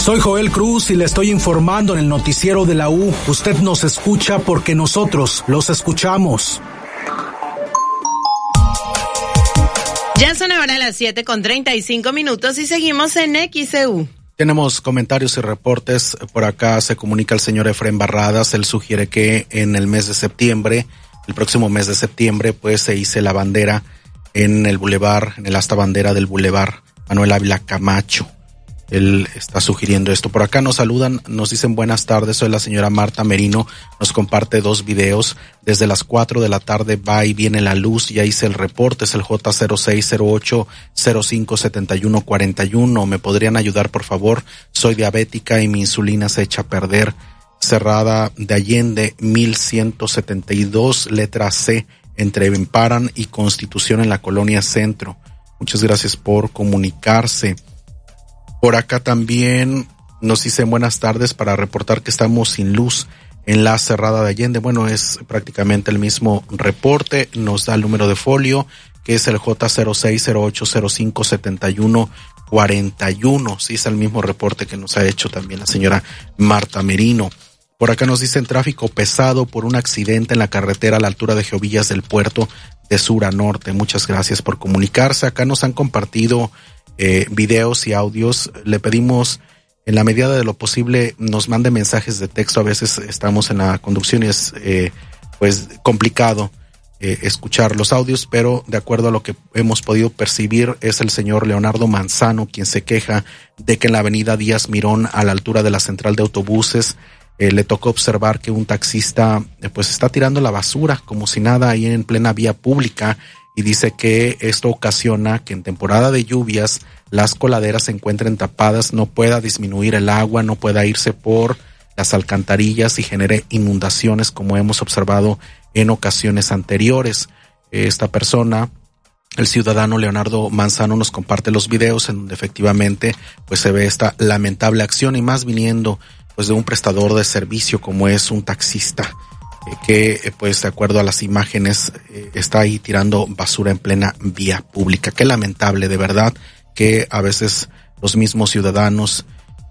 Soy Joel Cruz y le estoy informando en el noticiero de la U. Usted nos escucha porque nosotros los escuchamos. Ya son ahora las 7:35 y seguimos en XEU. Tenemos comentarios y reportes. Por acá se comunica el señor Efrén Barradas. Él sugiere que en el mes de septiembre, el próximo mes de septiembre, pues se hice la bandera en el bulevar, en el asta bandera del bulevar Manuel Ávila Camacho. Él está sugiriendo esto. Por acá nos saludan, nos dicen buenas tardes, soy la señora Marta Merino, nos comparte 2 videos. Desde las 4 de la tarde va y viene la luz, ya hice el reporte, es el J0608057141. ¿Me podrían ayudar, por favor? Soy diabética y mi insulina se echa a perder. Cerrada de Allende, 1172, letra C, entre Bemparan y Constitución en la Colonia Centro. Muchas gracias por comunicarse. Por acá también nos dicen buenas tardes para reportar que estamos sin luz en la Cerrada de Allende. Bueno, es prácticamente el mismo reporte. Nos da el número de folio, que es el J0608057141. Sí, es el mismo reporte que nos ha hecho también la señora Marta Merino. Por acá nos dicen tráfico pesado por un accidente en la carretera a la altura de Geovillas del Puerto de sur a norte. Muchas gracias por comunicarse. Acá nos han compartido videos y audios. Le pedimos en la medida de lo posible nos mande mensajes de texto. A veces estamos en la conducción y es pues complicado escuchar los audios, pero de acuerdo a lo que hemos podido percibir es el señor Leonardo Manzano quien se queja de que en la avenida Díaz Mirón a la altura de la central de autobuses le tocó observar que un taxista pues está tirando la basura como si nada ahí en plena vía pública. Y dice que esto ocasiona que en temporada de lluvias las coladeras se encuentren tapadas, no pueda disminuir el agua, no pueda irse por las alcantarillas y genere inundaciones como hemos observado en ocasiones anteriores. Esta persona, el ciudadano Leonardo Manzano, nos comparte los videos en donde efectivamente pues se ve esta lamentable acción y más viniendo pues de un prestador de servicio como es un taxista. Que pues de acuerdo a las imágenes está ahí tirando basura en plena vía pública. Qué lamentable de verdad que a veces los mismos ciudadanos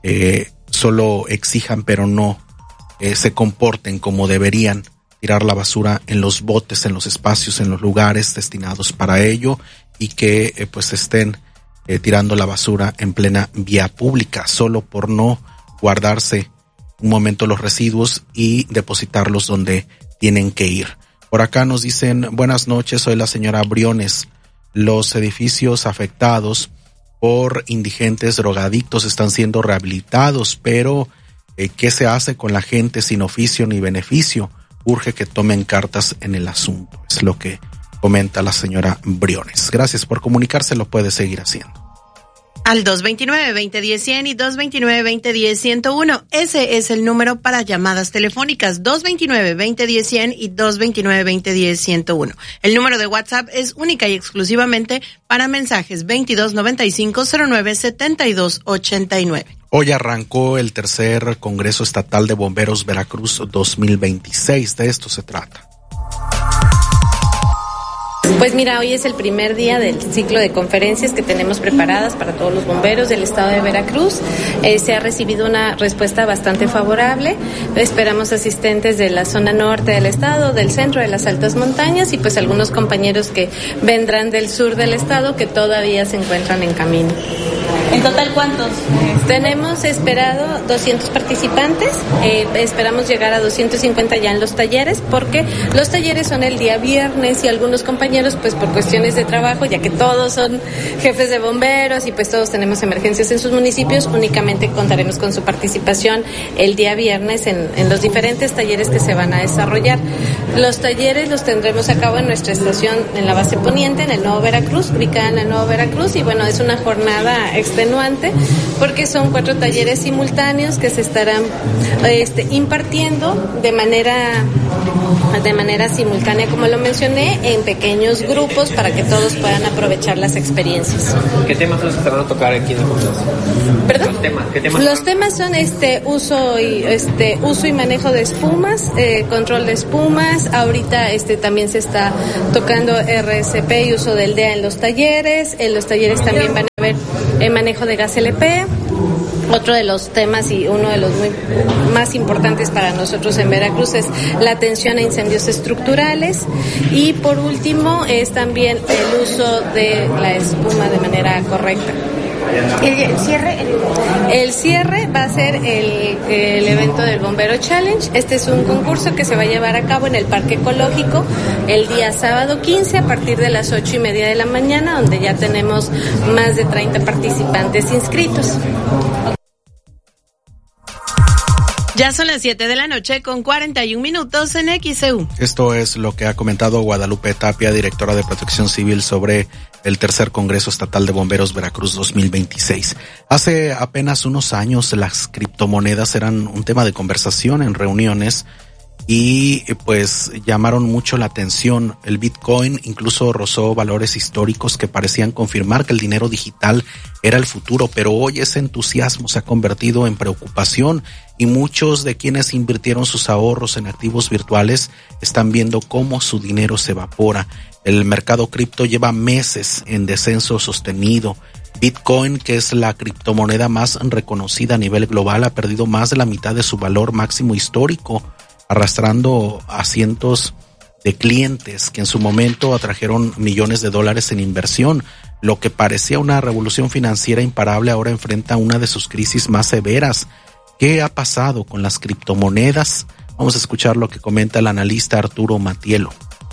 solo exijan pero no se comporten como deberían, tirar la basura en los botes, en los espacios, en los lugares destinados para ello y que pues estén tirando la basura en plena vía pública solo por no guardarse un momento los residuos y depositarlos donde tienen que ir. Por acá nos dicen, buenas noches, soy la señora Briones. Los edificios afectados por indigentes drogadictos están siendo rehabilitados, pero ¿qué se hace con la gente sin oficio ni beneficio? Urge que tomen cartas en el asunto. Es lo que comenta la señora Briones. Gracias por comunicarse, lo puede seguir haciendo. Al 229-2010-100 y 229-2010-101. Ese es el número para llamadas telefónicas, 229-2010-100 y 229-2010-101. El número de WhatsApp es única y exclusivamente para mensajes, 2295-097289. Hoy arrancó el tercer Congreso Estatal de Bomberos Veracruz 2026. De esto se trata. Pues mira, hoy es el primer día del ciclo de conferencias que tenemos preparadas para todos los bomberos del estado de Veracruz. Se ha recibido una respuesta bastante favorable. Esperamos asistentes de la zona norte del estado, del centro, de las altas montañas y pues algunos compañeros que vendrán del sur del estado que todavía se encuentran en camino. ¿En total cuántos? Tenemos esperado 200 participantes. Esperamos llegar a 250 ya en los talleres porque los talleres son el día viernes y algunos compañeros pues por cuestiones de trabajo, ya que todos son jefes de bomberos y pues todos tenemos emergencias en sus municipios, únicamente contaremos con su participación el día viernes en los diferentes talleres que se van a desarrollar. Los talleres los tendremos a cabo en nuestra estación en la base poniente, en el Nuevo Veracruz, ubicada en el Nuevo Veracruz, y bueno, es una jornada extenuante porque son 4 talleres simultáneos que se estarán impartiendo de manera simultánea, como lo mencioné, en pequeños grupos para que todos puedan aprovechar las experiencias. ¿Qué temas se van a tocar aquí en el Congreso? ¿Perdón? ¿Qué temas? Los temas son uso y manejo de espumas, control de espumas. Ahorita también se está tocando RSP y uso del DEA en los talleres. En los talleres también van a haber el manejo de gas LP. Otro de los temas y uno de los más importantes para nosotros en Veracruz es la atención a incendios estructurales, y por último es también el uso de la espuma de manera correcta. El cierre va a ser el evento del Bombero Challenge. Este es un concurso que se va a llevar a cabo en el Parque Ecológico el día sábado 15 a partir de las 8:30 de la mañana, donde ya tenemos más de 30 participantes inscritos. Ya son las 7 de la noche con 41 minutos en XEU. Esto es lo que ha comentado Guadalupe Tapia, directora de Protección Civil, sobre el tercer Congreso Estatal de Bomberos Veracruz 2026. Hace apenas unos años las criptomonedas eran un tema de conversación en reuniones y pues llamaron mucho la atención. El Bitcoin incluso rozó valores históricos que parecían confirmar que el dinero digital era el futuro, pero hoy ese entusiasmo se ha convertido en preocupación y muchos de quienes invirtieron sus ahorros en activos virtuales están viendo cómo su dinero se evapora. El mercado cripto lleva meses en descenso sostenido. Bitcoin, que es la criptomoneda más reconocida a nivel global, ha perdido más de la mitad de su valor máximo histórico, arrastrando a cientos de clientes que en su momento atrajeron millones de dólares en inversión. Lo que parecía una revolución financiera imparable ahora enfrenta una de sus crisis más severas. ¿Qué ha pasado con las criptomonedas? Vamos a escuchar lo que comenta el analista Arturo Matielo.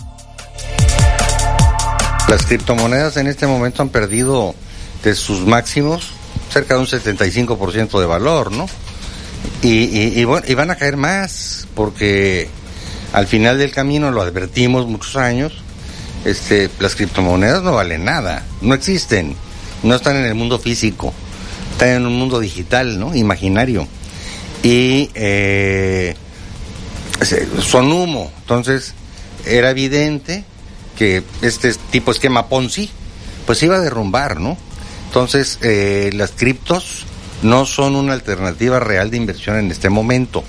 Las criptomonedas en este momento han perdido de sus máximos cerca de un 75% de valor, ¿no? Y bueno, y van a caer más, porque al final del camino, lo advertimos muchos años, las criptomonedas no valen nada, no existen, no están en el mundo físico, están en un mundo digital, ¿no? Imaginario. Y son humo. Entonces era evidente que este tipo de esquema Ponzi pues iba a derrumbar, ¿no? Entonces las criptos no son una alternativa real de inversión en este momento.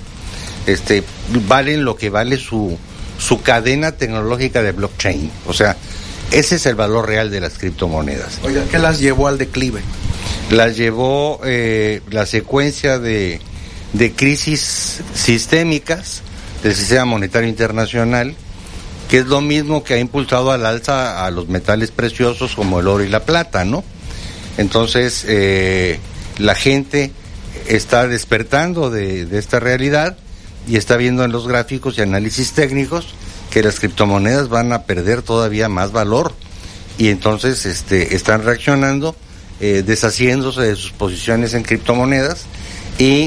Valen lo que vale su cadena tecnológica de blockchain. O sea, ese es el valor real de las criptomonedas. Oiga, ¿qué las llevó al declive? Las llevó la secuencia de crisis sistémicas del sistema monetario internacional, que es lo mismo que ha impulsado al alza a los metales preciosos como el oro y la plata, ¿no? Entonces, la gente está despertando de esta realidad y está viendo en los gráficos y análisis técnicos que las criptomonedas van a perder todavía más valor, y entonces están reaccionando, deshaciéndose de sus posiciones en criptomonedas y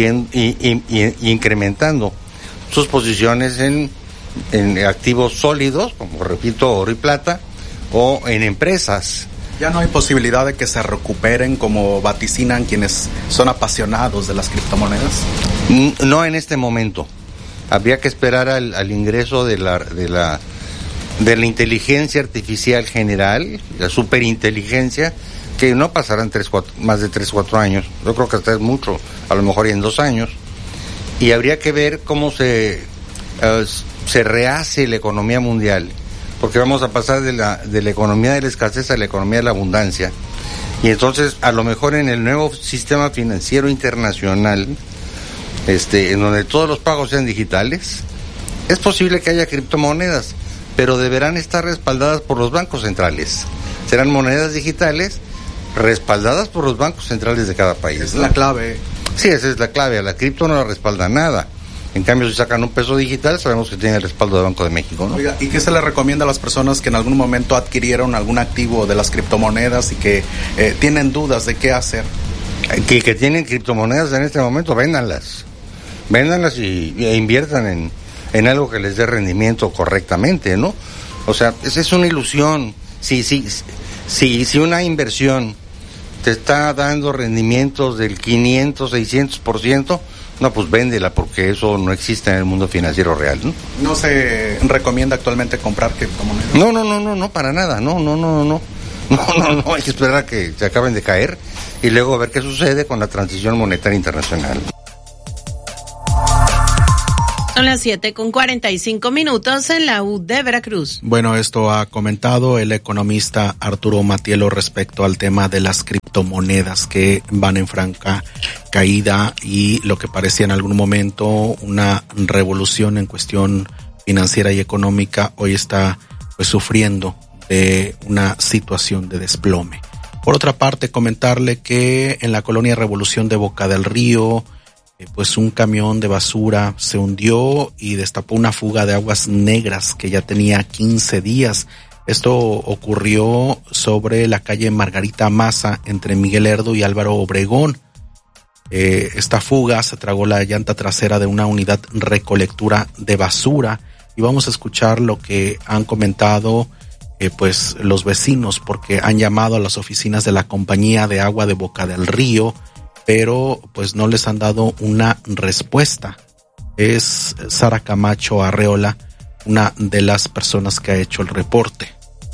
incrementando sus posiciones en activos sólidos, como repito, oro y plata, o en empresas. ¿Ya no hay posibilidad de que se recuperen como vaticinan quienes son apasionados de las criptomonedas? No en este momento. Habría que esperar al ingreso de la inteligencia artificial general, la superinteligencia, que no pasarán más de 3-4 años. Yo creo que hasta es mucho, a lo mejor en 2 años. Y habría que ver cómo se rehace la economía mundial, porque vamos a pasar de la economía de la escasez a la economía de la abundancia. Y entonces, a lo mejor en el nuevo sistema financiero internacional, en donde todos los pagos sean digitales, es posible que haya criptomonedas, pero deberán estar respaldadas por los bancos centrales. Serán monedas digitales respaldadas por los bancos centrales de cada país. Esa es la clave. Sí, esa es la clave. A la cripto no la respalda nada. En cambio, si sacan un peso digital, sabemos que tiene el respaldo del Banco de México, ¿no? Oiga, ¿y qué se le recomienda a las personas que en algún momento adquirieron algún activo de las criptomonedas y que tienen dudas de qué hacer? Que tienen criptomonedas en este momento, véndanlas e inviertan en algo que les dé rendimiento correctamente, ¿no? O sea, es una ilusión. Si una inversión te está dando rendimientos del 500, 600%, no, pues véndela, porque eso no existe en el mundo financiero real, ¿no? ¿No se recomienda actualmente comprar criptomonedas? No, para nada, no, hay que esperar a que se acaben de caer y luego ver qué sucede con la transición monetaria internacional. Son las 7:45 en la U de Veracruz. Bueno, esto ha comentado el economista Arturo Matielo respecto al tema de las criptomonedas que van en franca caída y lo que parecía en algún momento una revolución en cuestión financiera y económica, hoy está pues sufriendo de una situación de desplome. Por otra parte, comentarle que en la colonia Revolución de Boca del Río, pues un camión de basura se hundió y destapó una fuga de aguas negras que ya tenía 15 días. Esto ocurrió sobre la calle Margarita Maza entre Miguel Lerdo y Álvaro Obregón. Esta fuga se tragó la llanta trasera de una unidad recolectura de basura y vamos a escuchar lo que han comentado pues los vecinos, porque han llamado a las oficinas de la compañía de agua de Boca del Río, pero pues no les han dado una respuesta. Es Sara Camacho Arreola, una de las personas que ha hecho el reporte.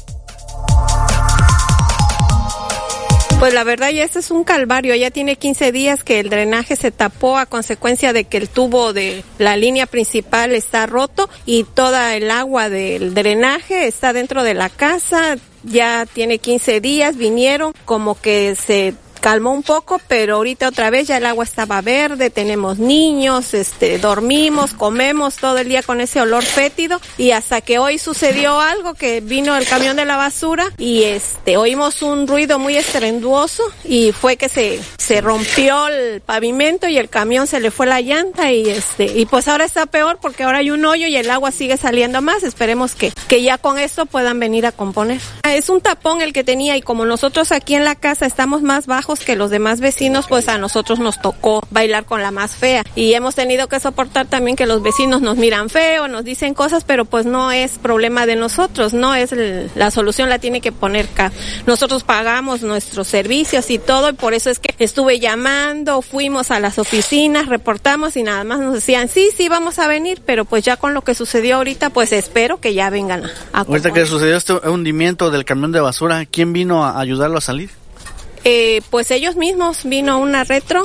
Pues la verdad ya este es un calvario, ya tiene 15 días que el drenaje se tapó a consecuencia de que el tubo de la línea principal está roto y toda el agua del drenaje está dentro de la casa. Ya tiene 15 días, vinieron, como que se calmó un poco, pero ahorita otra vez ya el agua estaba verde, tenemos niños, dormimos, comemos todo el día con ese olor fétido y hasta que hoy sucedió algo que vino el camión de la basura y oímos un ruido muy estruendoso y fue que se rompió el pavimento y el camión se le fue la llanta y pues ahora está peor porque ahora hay un hoyo y el agua sigue saliendo más. Esperemos que ya con esto puedan venir a componer. Es un tapón el que tenía y como nosotros aquí en la casa estamos más bajos que los demás vecinos, pues a nosotros nos tocó bailar con la más fea y hemos tenido que soportar también que los vecinos nos miran feo, nos dicen cosas, pero pues no es problema de nosotros, no es la solución la tiene que poner acá. Nosotros pagamos nuestros servicios y todo y por eso es que estuve llamando, fuimos a las oficinas, reportamos y nada más nos decían sí, vamos a venir, pero pues ya con lo que sucedió ahorita, pues espero que ya vengan a ahorita que sucedió este hundimiento del camión de basura, ¿quién vino a ayudarlo a salir? Pues ellos mismos, vino una retro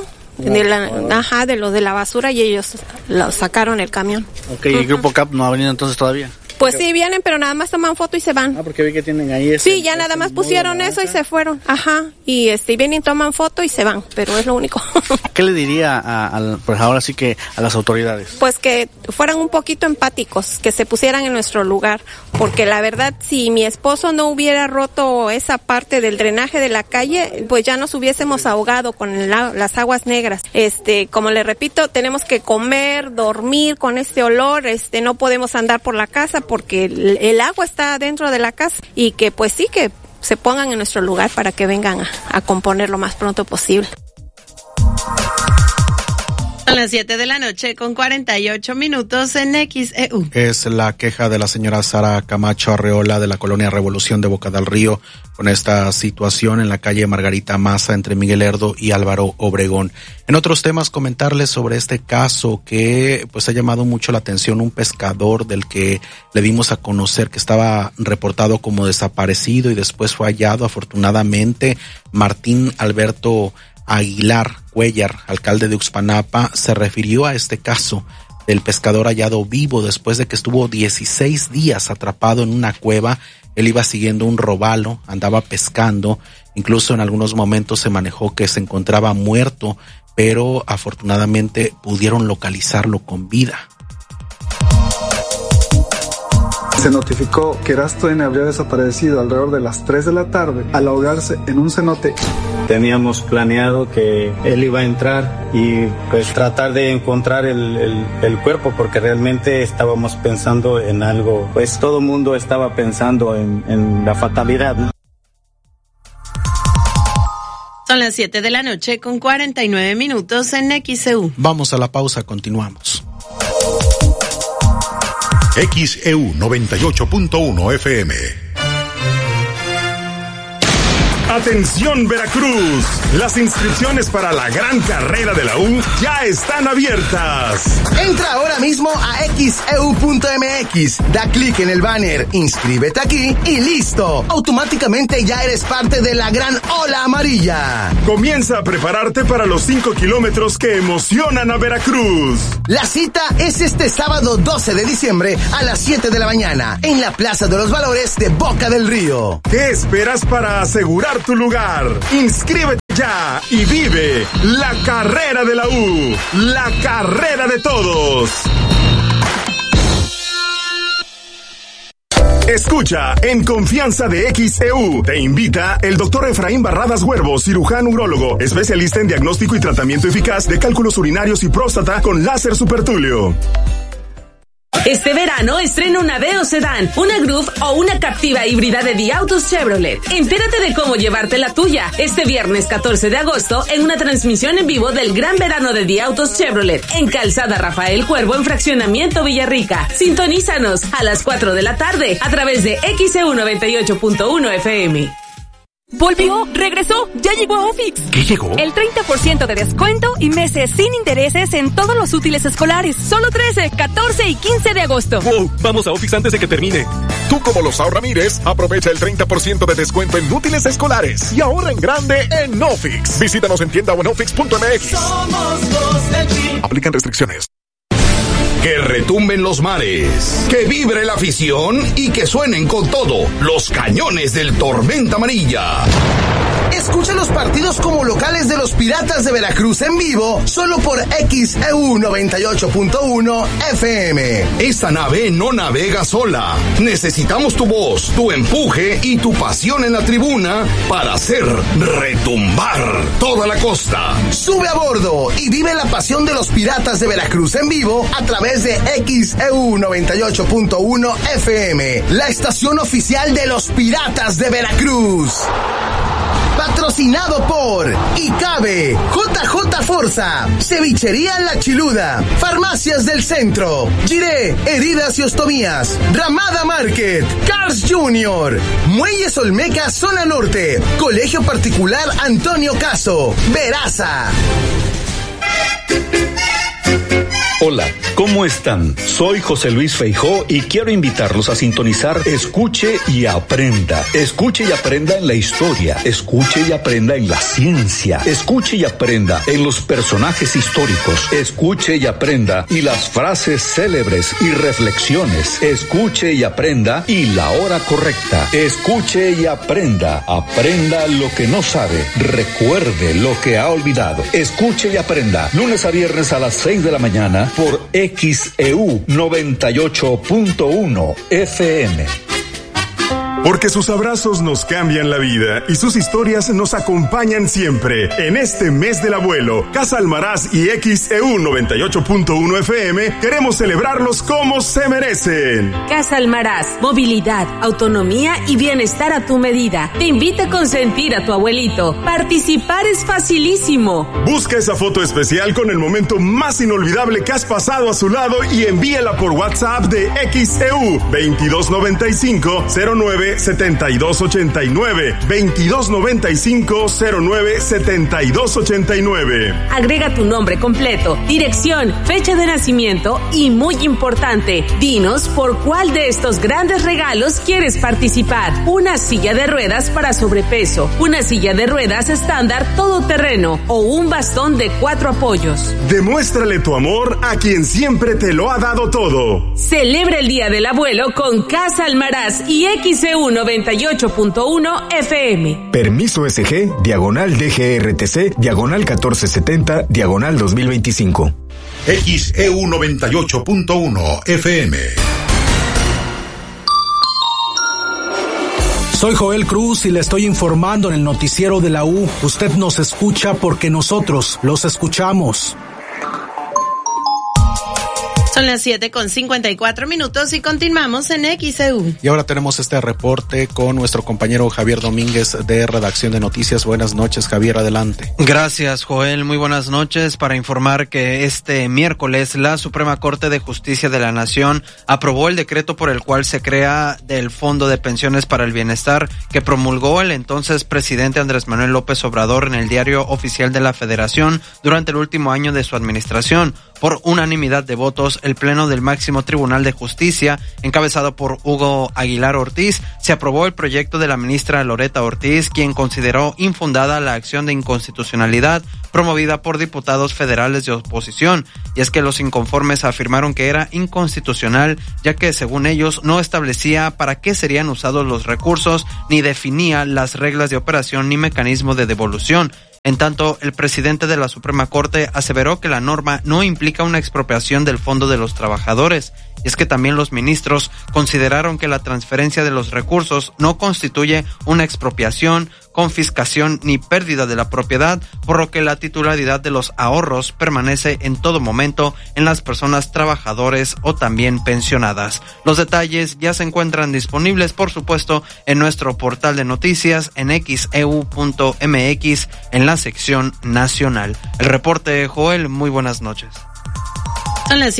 de los de la basura y ellos lo sacaron el camión. Okay, ¿y el Grupo CAP no ha venido entonces todavía? Pues sí, vienen, pero nada más toman foto y se van. Ah, porque vi que tienen ahí sí, ya nada más pusieron eso y se fueron. Ajá, y vienen, toman foto y se van, pero es lo único. ¿Qué le diría pues ahora sí que a las autoridades? Pues que fueran un poquito empáticos, que se pusieran en nuestro lugar, porque la verdad, si mi esposo no hubiera roto esa parte del drenaje de la calle, pues ya nos hubiésemos ahogado con las aguas negras. Como le repito, tenemos que comer, dormir con este olor, no podemos andar por la casa porque el agua está dentro de la casa y que pues sí que se pongan en nuestro lugar para que vengan a componer lo más pronto posible. A las 7 de la noche con 48 minutos en XEU. Es la queja de la señora Sara Camacho Arreola de la colonia Revolución de Boca del Río con esta situación en la calle Margarita Maza entre Miguel Lerdo y Álvaro Obregón. En otros temas, comentarles sobre este caso que pues ha llamado mucho la atención, un pescador del que le dimos a conocer que estaba reportado como desaparecido y después fue hallado. Afortunadamente, Martín Alberto Aguilar Cuellar, alcalde de Uxpanapa, se refirió a este caso del pescador hallado vivo después de que estuvo 16 días atrapado en una cueva. Él iba siguiendo un robalo, andaba pescando, incluso en algunos momentos se manejó que se encontraba muerto, pero afortunadamente pudieron localizarlo con vida. Se notificó que Erasto N. habría desaparecido alrededor de las 3 de la tarde al ahogarse en un cenote. Teníamos planeado que él iba a entrar y pues tratar de encontrar el cuerpo porque realmente estábamos pensando en algo, pues todo el mundo estaba pensando en la fatalidad. Son las 7 de la noche con 49 minutos en XEU. Vamos a la pausa, continuamos. XEU 98.1 FM. Atención Veracruz, las inscripciones para la gran carrera de la U ya están abiertas. Entra ahora mismo a xeu.mx, da clic en el banner, inscríbete aquí y listo. Automáticamente ya eres parte de la gran ola amarilla. Comienza a prepararte para los 5 kilómetros que emocionan a Veracruz. La cita es este sábado 12 de diciembre a las 7 de la mañana en la Plaza de los Valores de Boca del Río. ¿Qué esperas para asegurar tu lugar? Inscríbete ya y vive la carrera de la U, la carrera de todos. Escucha En Confianza de XEU. Te invita el doctor Efraín Barradas Huervo, cirujano urólogo, especialista en diagnóstico y tratamiento eficaz de cálculos urinarios y próstata con láser supertulio. Este verano estrena una Aveo Sedán, una Groove o una Captiva híbrida de Diautos Chevrolet. Entérate de cómo llevarte la tuya este viernes 14 de agosto en una transmisión en vivo del Gran Verano de Diautos Chevrolet en Calzada Rafael Cuervo en Fraccionamiento Villarrica. Sintonízanos a las 4 de la tarde a través de XEU 98.1 FM. Volvió, regresó, ya llegó a Ofix. ¿Qué llegó? El 30% de descuento y meses sin intereses en todos los útiles escolares. Solo 13, 14 y 15 de agosto. Wow, vamos a Ofix antes de que termine. Tú como los Ramírez, aprovecha el 30% de descuento en útiles escolares y ahorra en grande en Ofix. Visítanos en tienda o en ofix.mx. Somos los del Team. Aplican restricciones. Que retumben los mares, que vibre la afición y que suenen con todo los cañones del Tormenta Amarilla. Escucha los partidos como locales de los Piratas de Veracruz en vivo, solo por XEU 98.1 FM. Esta nave no navega sola. Necesitamos tu voz, tu empuje y tu pasión en la tribuna para hacer retumbar toda la costa. Sube a bordo y vive la pasión de los Piratas de Veracruz en vivo a través de XEU 98.1 FM, la estación oficial de los Piratas de Veracruz. Patrocinado por Icabe, JJ Forza, Cevichería La Chiluda, Farmacias del Centro, Giré, Heridas y Ostomías, Ramada Market, Cars Junior, Muelles Olmeca Zona Norte, Colegio Particular Antonio Caso, Veraza. Hola, ¿cómo están? Soy José Luis Feijó y quiero invitarlos a sintonizar Escuche y Aprenda. Escuche y aprenda en la historia, escuche y aprenda en la ciencia, escuche y aprenda en los personajes históricos, escuche y aprenda y las frases célebres y reflexiones, escuche y aprenda y la hora correcta, escuche y aprenda, aprenda lo que no sabe, recuerde lo que ha olvidado, escuche y aprenda, lunes a viernes a las 6 de la mañana por XEU 98.1 FM. Porque sus abrazos nos cambian la vida y sus historias nos acompañan siempre. En este mes del abuelo, Casa Almaraz y XEU 98.1 FM queremos celebrarlos como se merecen. Casa Almaraz, movilidad, autonomía y bienestar a tu medida. Te invita a consentir a tu abuelito. Participar es facilísimo. Busca esa foto especial con el momento más inolvidable que has pasado a su lado y envíala por WhatsApp de XEU 2295-09-7289 2295-09-7289. Agrega tu nombre completo, dirección, fecha de nacimiento y, muy importante, dinos por cuál de estos grandes regalos quieres participar. Una silla de ruedas para sobrepeso, una silla de ruedas estándar todoterreno o un bastón de 4 apoyos. Demuéstrale tu amor a quien siempre te lo ha dado todo. Celebra el Día del Abuelo con Casa Almaraz y XEU 98.1 FM. Permiso SG, diagonal DGRTC, diagonal 1470, diagonal 2025. XEU 98.1 FM. Soy Joel Cruz y le estoy informando en el noticiero de la U. Usted nos escucha porque nosotros los escuchamos. Son las 7:54 y continuamos en XEU. Y ahora tenemos este reporte con nuestro compañero Javier Domínguez de Redacción de Noticias. Buenas noches, Javier, adelante. Gracias, Joel. Muy buenas noches. Para informar que este miércoles la Suprema Corte de Justicia de la Nación aprobó el decreto por el cual se crea el Fondo de Pensiones para el Bienestar que promulgó el entonces presidente Andrés Manuel López Obrador en el Diario Oficial de la Federación durante el último año de su administración. Por unanimidad de votos, el Pleno del Máximo Tribunal de Justicia, encabezado por Hugo Aguilar Ortiz, se aprobó el proyecto de la ministra Loreta Ortiz, quien consideró infundada la acción de inconstitucionalidad promovida por diputados federales de oposición. Y es que los inconformes afirmaron que era inconstitucional, ya que según ellos no establecía para qué serían usados los recursos, ni definía las reglas de operación ni mecanismo de devolución. En tanto, el presidente de la Suprema Corte aseveró que la norma no implica una expropiación del Fondo de los Trabajadores. Y es que también los ministros consideraron que la transferencia de los recursos no constituye una expropiación, confiscación ni pérdida de la propiedad, por lo que la titularidad de los ahorros permanece en todo momento en las personas trabajadores o también pensionadas. Los detalles ya se encuentran disponibles, por supuesto, en nuestro portal de noticias en xeu.mx en la sección nacional. El reporte, Joel, muy buenas noches. Son las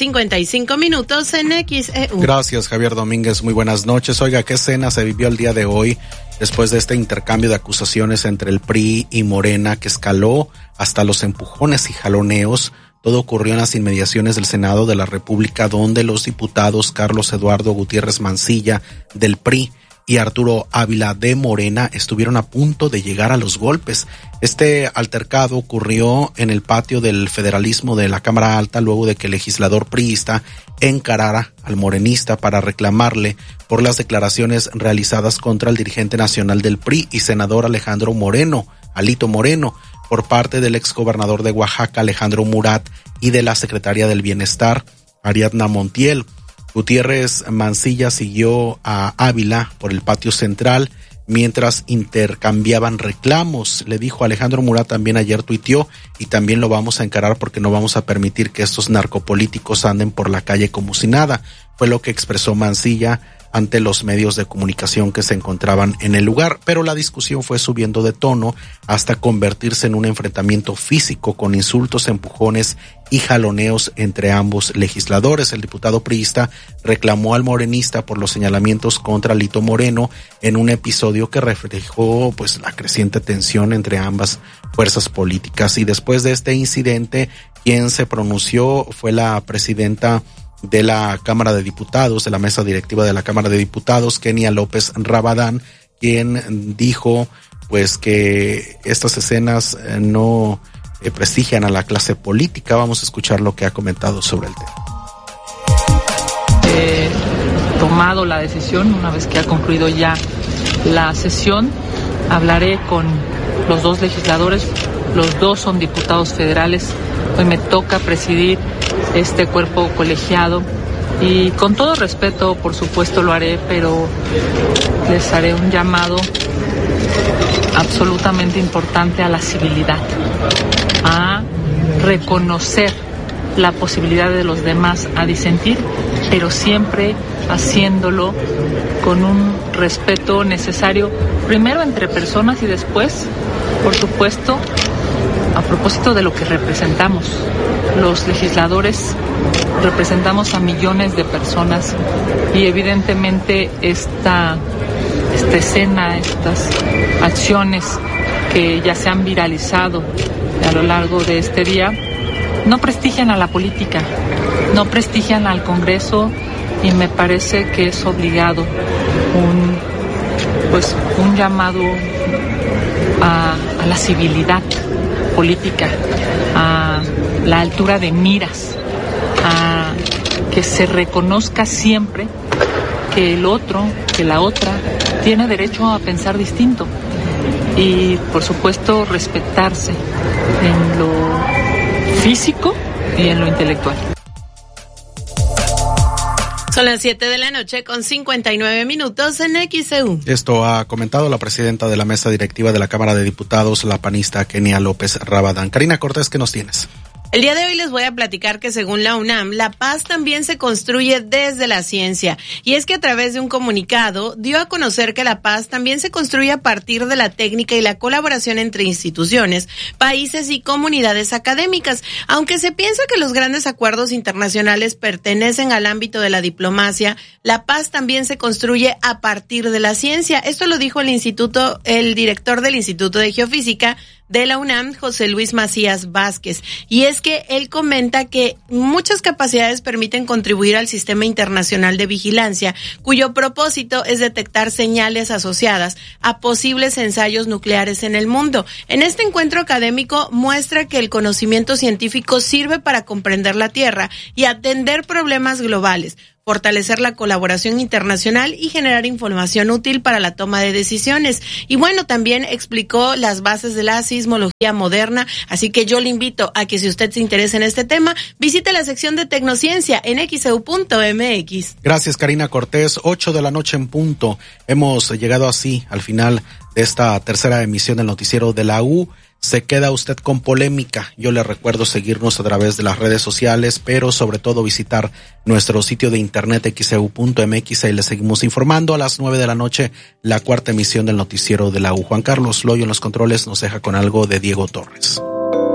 7:55 en XEU. Gracias, Javier Domínguez. Muy buenas noches. Oiga, ¿qué escena se vivió el día de hoy después de este intercambio de acusaciones entre el PRI y Morena que escaló hasta los empujones y jaloneos? Todo ocurrió en las inmediaciones del Senado de la República, donde los diputados Carlos Eduardo Gutiérrez Mancilla del PRI y Arturo Ávila de Morena estuvieron a punto de llegar a los golpes. Este altercado ocurrió en el patio del federalismo de la Cámara Alta luego de que el legislador priista encarara al morenista para reclamarle por las declaraciones realizadas contra el dirigente nacional del PRI y senador Alejandro Moreno, Alito Moreno, por parte del exgobernador de Oaxaca, Alejandro Murat, y de la secretaria del Bienestar, Ariadna Montiel. Gutiérrez Mancilla siguió a Ávila por el patio central mientras intercambiaban reclamos. Le dijo Alejandro Murat, también ayer tuiteó, y también lo vamos a encarar porque no vamos a permitir que estos narcopolíticos anden por la calle como si nada. Fue lo que expresó Mancilla ante los medios de comunicación que se encontraban en el lugar, pero la discusión fue subiendo de tono hasta convertirse en un enfrentamiento físico con insultos, empujones y jaloneos entre ambos legisladores. El diputado priista reclamó al morenista por los señalamientos contra Alito Moreno en un episodio que reflejó pues la creciente tensión entre ambas fuerzas políticas. Y después de este incidente, quien se pronunció fue la presidenta de la Cámara de Diputados, de la mesa directiva de la Cámara de Diputados, Kenia López Rabadán, quien dijo pues que estas escenas no prestigian a la clase política. Vamos a escuchar lo que ha comentado sobre el tema. He tomado la decisión, una vez que ha concluido ya la sesión, hablaré con los dos legisladores, los dos son diputados federales. Hoy me toca presidir este cuerpo colegiado y con todo respeto, por supuesto, lo haré, pero les haré un llamado absolutamente importante a la civilidad, a reconocer la posibilidad de los demás a disentir, pero siempre haciéndolo con un respeto necesario, primero entre personas y después, por supuesto, a propósito de lo que representamos. Los legisladores representamos a millones de personas y evidentemente esta escena, estas acciones que ya se han viralizado a lo largo de este día, no prestigian a la política, no prestigian al Congreso y me parece que es obligado un llamado a la civilidad política, a la altura de miras, a que se reconozca siempre que el otro, que la otra, tiene derecho a pensar distinto y, por supuesto, respetarse en lo físico y en lo intelectual. Son las 7:59 en XEU. Esto ha comentado la presidenta de la mesa directiva de la Cámara de Diputados, la panista Kenia López Rabadán. Karina Cortés, ¿qué nos tienes? El día de hoy les voy a platicar que según la UNAM, la paz también se construye desde la ciencia. Y es que a través de un comunicado dio a conocer que la paz también se construye a partir de la técnica y la colaboración entre instituciones, países y comunidades académicas. Aunque se piensa que los grandes acuerdos internacionales pertenecen al ámbito de la diplomacia, la paz también se construye a partir de la ciencia. Esto lo dijo el director del Instituto de Geofísica de la UNAM, José Luis Macías Vázquez. Y es que él comenta que muchas capacidades permiten contribuir al sistema internacional de vigilancia, cuyo propósito es detectar señales asociadas a posibles ensayos nucleares en el mundo. En este encuentro académico muestra que el conocimiento científico sirve para comprender la Tierra y atender problemas globales. fortalecer la colaboración internacional y generar información útil para la toma de decisiones. Y bueno, también explicó las bases de la sismología moderna, así que yo le invito a que si usted se interesa en este tema, visite la sección de Tecnociencia en xeu.mx. Gracias, Karina Cortés. 8 de la noche en punto. Hemos llegado así al final de esta tercera emisión del noticiero de la U. Se queda usted con polémica. Yo le recuerdo seguirnos a través de las redes sociales, pero sobre todo visitar nuestro sitio de internet xeu.mx. Ahí le seguimos informando. A las 9 de la noche, la cuarta emisión del noticiero de la U. Juan Carlos Loyo en los controles nos deja con algo de Diego Torres.